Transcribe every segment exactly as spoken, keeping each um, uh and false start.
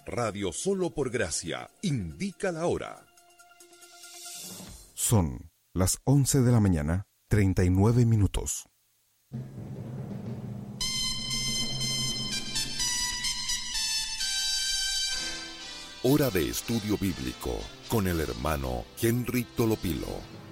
Radio Solo por Gracia indica la hora. Son las once de la mañana, treinta y nueve minutos. Hora de estudio bíblico con el hermano Henry Tolopilo.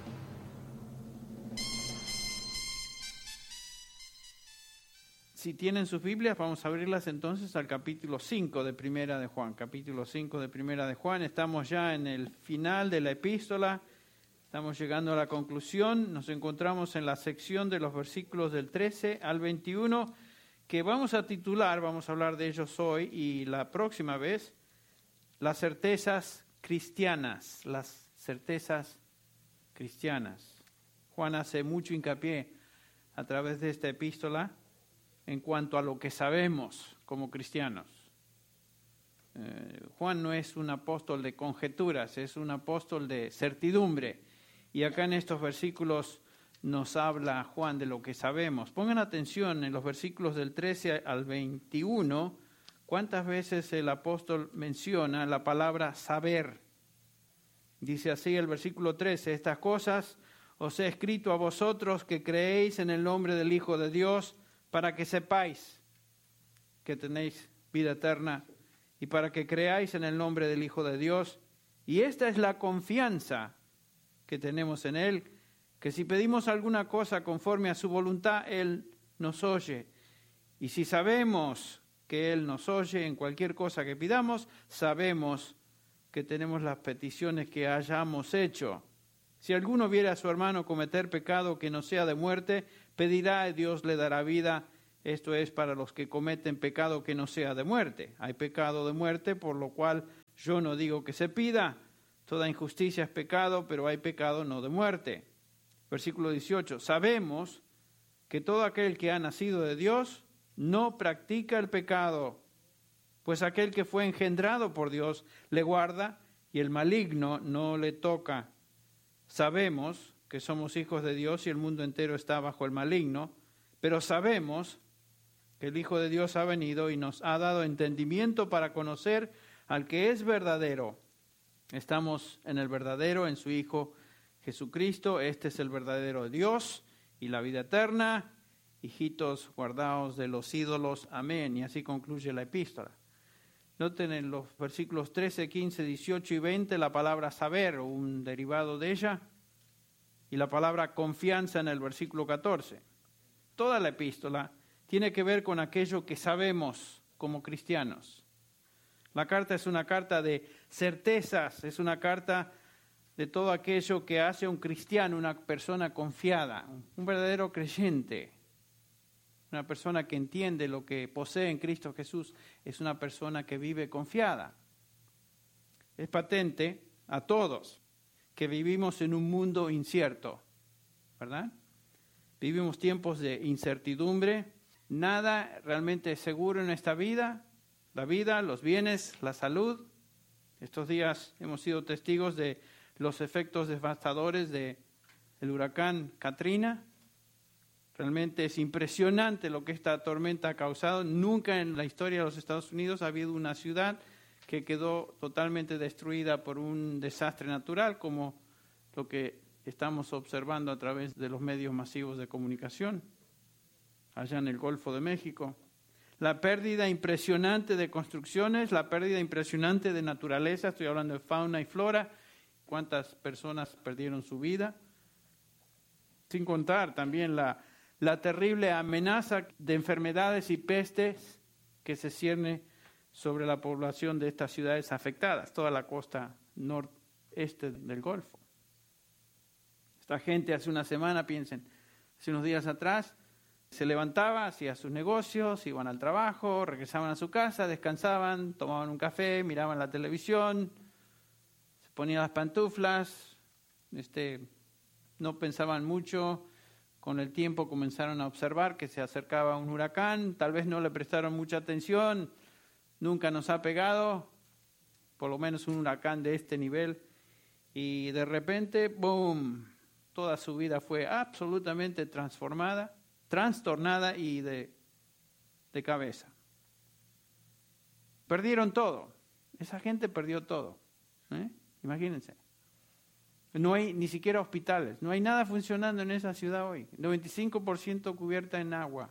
Si tienen sus Biblias, vamos a abrirlas entonces al capítulo cinco de Primera de Juan. Capítulo cinco de Primera de Juan. Estamos ya en el final de la epístola. Estamos llegando a la conclusión. Nos encontramos en la sección de los versículos del trece al veintiuno, que vamos a titular, vamos a hablar de ellos hoy y la próxima vez, las certezas cristianas. Las certezas cristianas. Juan hace mucho hincapié a través de esta epístola en cuanto a lo que sabemos como cristianos. Eh, Juan no es un apóstol de conjeturas, es un apóstol de certidumbre. Y acá en estos versículos nos habla Juan de lo que sabemos. Pongan atención en los versículos del trece al veintiuno, cuántas veces el apóstol menciona la palabra saber. Dice así el versículo trece, estas cosas os he escrito a vosotros que creéis en el nombre del Hijo de Dios, para que sepáis que tenéis vida eterna y para que creáis en el nombre del Hijo de Dios. Y esta es la confianza que tenemos en Él, que si pedimos alguna cosa conforme a su voluntad, Él nos oye. Y si sabemos que Él nos oye en cualquier cosa que pidamos, sabemos que tenemos las peticiones que hayamos hecho. Si alguno viere a su hermano cometer pecado que no sea de muerte, pedirá y Dios le dará vida. Esto es para los que cometen pecado que no sea de muerte. Hay pecado de muerte, por lo cual yo no digo que se pida. Toda injusticia es pecado, pero hay pecado no de muerte. Versículo dieciocho. Sabemos que todo aquel que ha nacido de Dios no practica el pecado, pues aquel que fue engendrado por Dios le guarda y el maligno no le toca. Sabemos que somos hijos de Dios y el mundo entero está bajo el maligno, pero sabemos que el Hijo de Dios ha venido y nos ha dado entendimiento para conocer al que es verdadero. Estamos en el verdadero, en su Hijo Jesucristo. Este es el verdadero Dios y la vida eterna. Hijitos, guardaos de los ídolos. Amén. Y así concluye la epístola. Noten en los versículos trece, quince, dieciocho y veinte la palabra saber, o un derivado de ella, y la palabra confianza en el versículo catorce. Toda la epístola tiene que ver con aquello que sabemos como cristianos. La carta es una carta de certezas, es una carta de todo aquello que hace un cristiano, una persona confiada, un verdadero creyente. Una persona que entiende lo que posee en Cristo Jesús es una persona que vive confiada. Es patente a todos que vivimos en un mundo incierto, ¿verdad? Vivimos tiempos de incertidumbre, nada realmente es seguro en esta vida, la vida, los bienes, la salud. Estos días hemos sido testigos de los efectos devastadores del huracán Katrina. Realmente es impresionante lo que esta tormenta ha causado. Nunca en la historia de los Estados Unidos ha habido una ciudad que quedó totalmente destruida por un desastre natural como lo que estamos observando a través de los medios masivos de comunicación allá en el Golfo de México. La pérdida impresionante de construcciones, la pérdida impresionante de naturaleza, estoy hablando de fauna y flora, cuántas personas perdieron su vida, sin contar también la La terrible amenaza de enfermedades y pestes que se cierne sobre la población de estas ciudades afectadas, toda la costa noreste del Golfo. Esta gente hace una semana, piensen, hace unos días atrás, se levantaba, hacía sus negocios, iban al trabajo, regresaban a su casa, descansaban, tomaban un café, miraban la televisión, se ponían las pantuflas, este, no pensaban mucho. Con el tiempo comenzaron a observar que se acercaba un huracán, tal vez no le prestaron mucha atención, nunca nos ha pegado, por lo menos un huracán de este nivel, y de repente, ¡boom!, toda su vida fue absolutamente transformada, trastornada y de, de cabeza. Perdieron todo, Esa gente perdió todo. ¿eh? Imagínense. No hay ni siquiera hospitales, no hay nada funcionando en esa ciudad hoy. noventa y cinco por ciento cubierta en agua.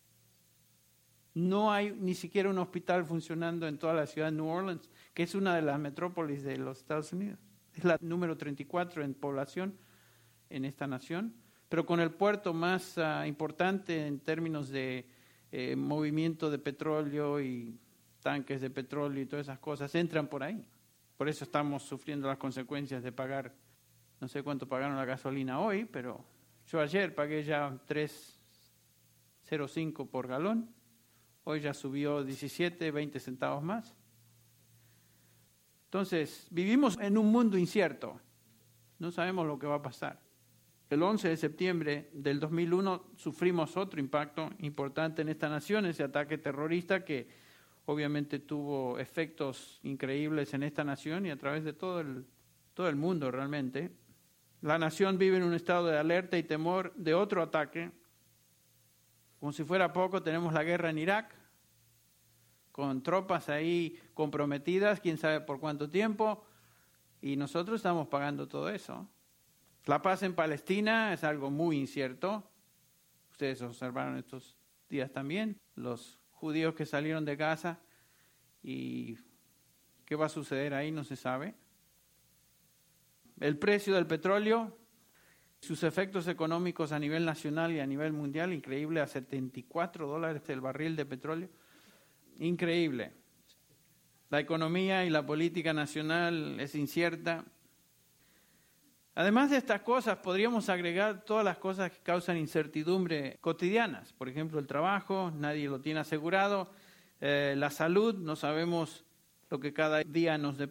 No hay ni siquiera un hospital funcionando en toda la ciudad de New Orleans, que es una de las metrópolis de los Estados Unidos. Es la número treinta y cuatro en población en esta nación, pero con el puerto más uh, importante en términos de eh, movimiento de petróleo y tanques de petróleo y todas esas cosas, entran por ahí. Por eso estamos sufriendo las consecuencias de pagar, no sé cuánto pagaron la gasolina hoy, pero yo ayer pagué ya tres cero cinco por galón. Hoy ya subió diecisiete, veinte centavos más. Entonces, vivimos en un mundo incierto. No sabemos lo que va a pasar. El once de septiembre del dos mil uno sufrimos otro impacto importante en esta nación, ese ataque terrorista que obviamente tuvo efectos increíbles en esta nación y a través de todo el, todo el mundo realmente. La nación vive en un estado de alerta y temor de otro ataque. Como si fuera poco, tenemos la guerra en Irak, con tropas ahí comprometidas, quién sabe por cuánto tiempo, y nosotros estamos pagando todo eso. La paz en Palestina es algo muy incierto. Ustedes observaron estos días también, los judíos que salieron de Gaza, y qué va a suceder ahí no se sabe. El precio del petróleo, sus efectos económicos a nivel nacional y a nivel mundial, increíble, a setenta y cuatro dólares el barril de petróleo. Increíble. La economía y la política nacional es incierta. Además de estas cosas, podríamos agregar todas las cosas que causan incertidumbre cotidianas. Por ejemplo, el trabajo, nadie lo tiene asegurado. Eh, la salud, no sabemos lo que cada día nos depara.